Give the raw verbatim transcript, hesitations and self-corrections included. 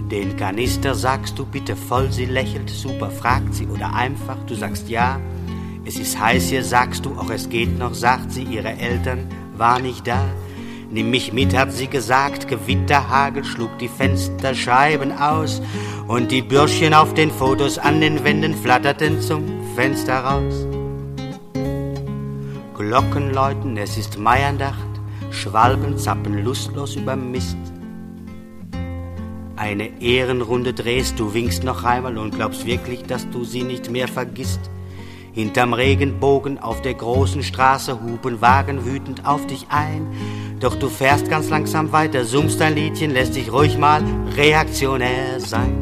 Den Kanister sagst du bitte voll, sie lächelt, super, fragt sie oder einfach, du sagst ja. Es ist heiß hier, sagst du, auch es geht noch, sagt sie, ihre Eltern waren nicht da. Nimm mich mit, hat sie gesagt, Gewitterhagel schlug die Fensterscheiben aus und die Bürschchen auf den Fotos an den Wänden flatterten zum Fenster raus. Glocken läuten, es ist Maiandacht, Schwalben zappen lustlos überm Mist. Eine Ehrenrunde drehst, du winkst noch einmal und glaubst wirklich, dass du sie nicht mehr vergisst. Hinterm Regenbogen auf der großen Straße hupen Wagen wütend auf dich ein. Doch du fährst ganz langsam weiter, summst ein Liedchen, lässt dich ruhig mal reaktionär sein.